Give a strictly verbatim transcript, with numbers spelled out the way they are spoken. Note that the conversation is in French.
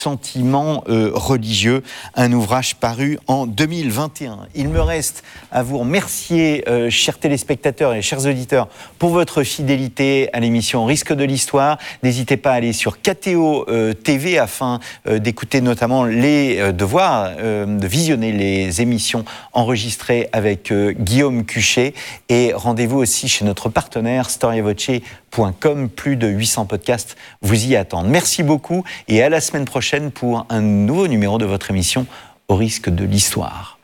Sentiments euh, religieux, un ouvrage paru en deux mille vingt et un. Il me reste à vous remercier, euh, chers téléspectateurs et chers auditeurs, pour votre fidélité à l'émission Risque de l'Histoire. N'hésitez pas à aller sur K T O euh, T V afin euh, d'écouter notamment les, euh, de voir, euh, de visionner les émissions enregistrées avec euh, Guillaume Cuchet. Et rendez-vous aussi chez notre partenaire Storiavoce point com. Plus de huit cents podcasts vous y attendent. Merci beaucoup et à la semaine prochaine pour un nouveau numéro de votre émission Au risque de l'Histoire.